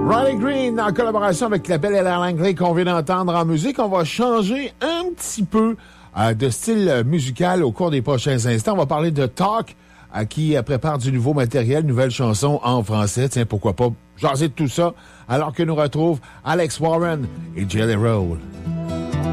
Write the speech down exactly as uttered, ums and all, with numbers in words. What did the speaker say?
Riley Green, en collaboration avec la belle Ella Langley qu'on vient d'entendre en musique. On va changer un petit peu euh, de style musical au cours des prochains instants. On va parler de Talk, euh, qui euh, prépare du nouveau matériel, nouvelles chansons en français. Tiens, pourquoi pas jaser de tout ça, alors que nous retrouve Alex Warren et Jelly Roll.